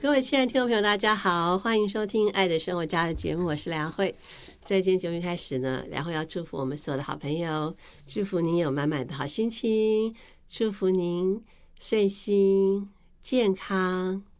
各位亲爱的听众朋友，大家好，欢迎收听《爱的生活家》的节目，我是梁慧。在今天节目开始呢，梁慧要祝福我们所有的好朋友，祝福您有满满的好心情，祝福您顺心、健康、